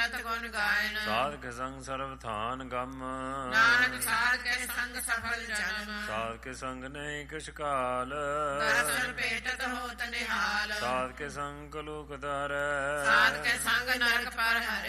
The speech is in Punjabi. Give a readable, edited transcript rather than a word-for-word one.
ਸੰਤ ਗੁਣ ਗਾਇਨ। ਸਾਧ ਕੇ ਸੰਗ ਸਰਬ ਥਾਨ ਗਮ, ਨਾਨਕ ਸਾਧ ਕੇ ਸੰਗ ਸਫਲ ਜਨਮ। ਸਾਧ ਕੇ ਸੰਗ ਨਹੀਂ ਕਿਛ ਕਾਲ, ਦਰਸ਼ਨ ਭੇਟਤ ਹੋਤ ਨਿਹਾਲ। ਸਾਧ ਕੇ ਸੰਗ ਕਲੂਕ ਧਰੈ, ਸਾਧ ਕੇ ਸੰਗ ਨਰਕ ਪਰ ਹਰੇ।